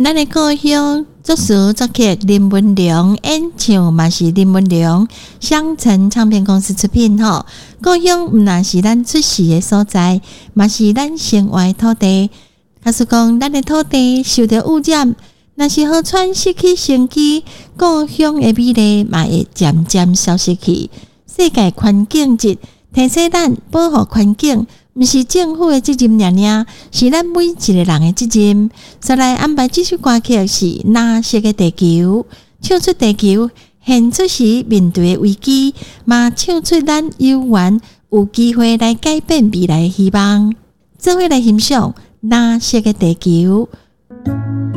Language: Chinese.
咱的故乡作词作曲林文良，演唱嘛是林文良，香城唱片公司出品吼。故乡毋但是咱出世的所在，嘛是咱生活的土地。假使讲咱的土地受到污染，若是河川失去生机，故乡的美丽嘛会渐渐消失去。世界环境日提醒咱保护环境，毋是政府的责任尔尔，是咱每一个人的责任。再来安排这首歌曲是《蓝色的地球》，唱出地球现出时面对的危机，嘛唱出咱有缘有机会来改变未来的希望。做伙来欣赏《蓝色的地球》。